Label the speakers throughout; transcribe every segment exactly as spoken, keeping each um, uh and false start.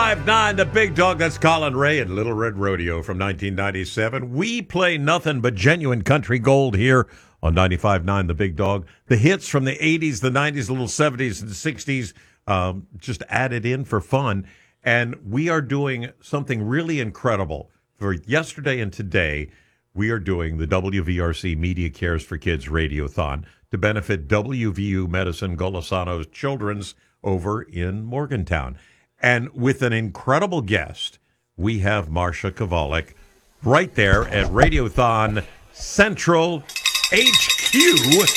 Speaker 1: ninety-five point nine, The Big Dog. That's Colin Ray and Little Red Rodeo from nineteen ninety-seven. We play nothing but genuine country gold here on ninety-five point nine, The Big Dog. The hits from the eighties, the nineties, the little seventies and sixties, um, just added in for fun. And we are doing something really incredible. For yesterday and today, we are doing the W V R C Media Cares for Kids Radiothon to benefit W V U Medicine Golisano's Children's over in Morgantown. And with an incredible guest, we have Marsha Kovalik right there at Radiothon Central H Q.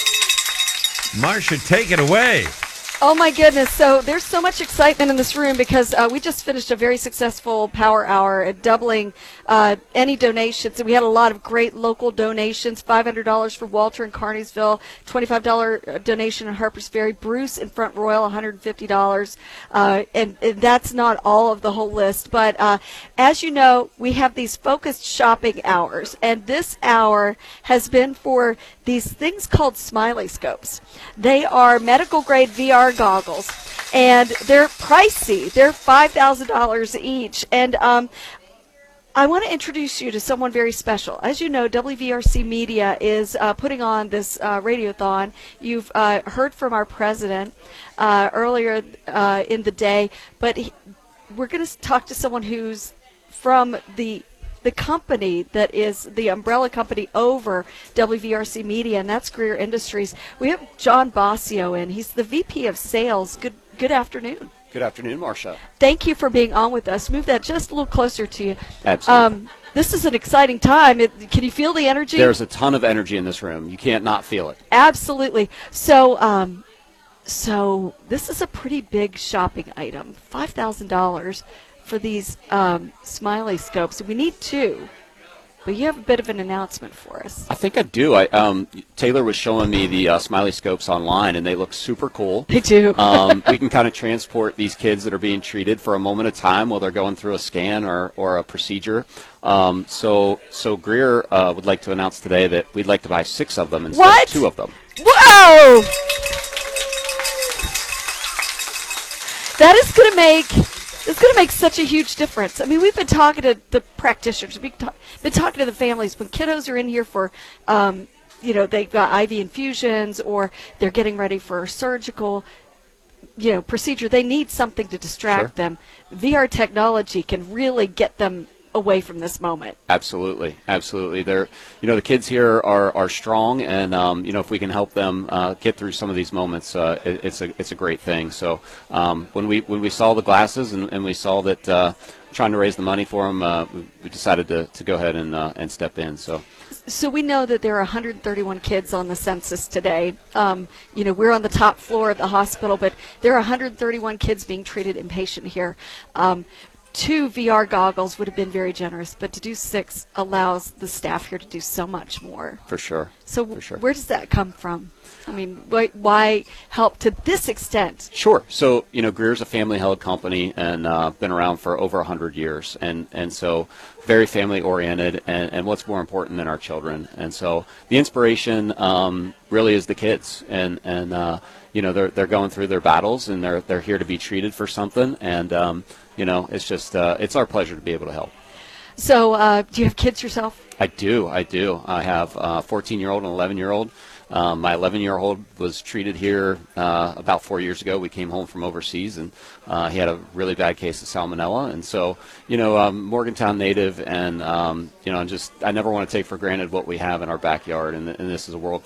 Speaker 1: Marsha, take it away.
Speaker 2: Oh, my goodness. So there's so much excitement in this room because uh, we just finished a very successful power hour at doubling uh, any donations. And we had a lot of great local donations, five hundred dollars for Walter in Carneysville, twenty-five dollars donation in Harpers Ferry, Bruce in Front Royal, one hundred fifty dollars. Uh, and, and that's not all of the whole list. But uh, as you know, we have these focused shopping hours. And this hour has been for these things called Smiley Scopes. They are medical-grade V R goggles, and they're pricey. They're five thousand dollars each. And um, I want to introduce you to someone very special. As you know, W V R C Media is uh, putting on this uh, radiothon. You've uh, heard from our president uh, earlier uh, in the day, but he, we're going to talk to someone who's from the the company that is the umbrella company over W V R C Media, and that's Greer Industries. We have John Bossio in. He's the V P of Sales. Good good afternoon.
Speaker 3: Good afternoon, Marsha.
Speaker 2: Thank you for being on with us. Move that just a little closer to you.
Speaker 3: Absolutely.
Speaker 2: Um, this is an exciting time. It, can you feel the energy?
Speaker 3: There's a ton of energy in this room. You can't not feel it.
Speaker 2: Absolutely. So, um, so this is a pretty big shopping item, five thousand dollars. For these um, Smiley Scopes. We need two, but you have a bit of an announcement for us.
Speaker 3: I think I do. I, um, Taylor was showing me the uh, Smiley Scopes online, and they look super cool.
Speaker 2: They do.
Speaker 3: um, we can kind of transport these kids that are being treated for a moment of time while they're going through a scan or, or a procedure. Um, so so Greer uh, would like to announce today that we'd like to buy six of them instead
Speaker 2: what?
Speaker 3: of two of them.
Speaker 2: Whoa! That is going to make... It's going to make such a huge difference. I mean, we've been talking to the practitioners. We've been talking to the families. When kiddos are in here for, um, you know, they've got I V infusions or they're getting ready for a surgical, you know, procedure, they need something to distract
Speaker 3: Sure.
Speaker 2: them. V R technology can really get them away from this moment.
Speaker 3: Absolutely, absolutely. They're, you know, the kids here are, are strong, and um, you know, if we can help them uh, get through some of these moments, uh, it, it's a it's a great thing. So um, when we when we saw the glasses and, and we saw that uh, trying to raise the money for them, uh, we, we decided to, to go ahead and uh, and step in. So.
Speaker 2: So we know that there are one hundred thirty-one kids on the census today. Um, you know, we're on the top floor of the hospital, but there are one hundred thirty-one kids being treated inpatient here. Um, Two V R goggles would have been very generous, but to do six allows the staff here to do so much more.
Speaker 3: For sure.
Speaker 2: So
Speaker 3: For sure.
Speaker 2: where does that come from? I mean, why, why help to this extent?
Speaker 3: Sure. So, you know, Greer's a family-held company and uh, been around for over one hundred years. And, and so very family-oriented, and, and what's more important than our children. And so the inspiration um, really is the kids. And, and uh, you know, they're, they're going through their battles, and they're, they're here to be treated for something. And, um, you know, it's just, uh, it's our pleasure to be able to help.
Speaker 2: So uh, do you have kids yourself?
Speaker 3: I do. I do. I have a fourteen-year-old and an eleven-year-old. Um, my eleven-year-old was treated here uh, about four years ago. We came home from overseas, and uh, he had a really bad case of salmonella. And so, you know, um, Morgantown native, and, um, you know, just I never want to take for granted what we have in our backyard, and, and this is a world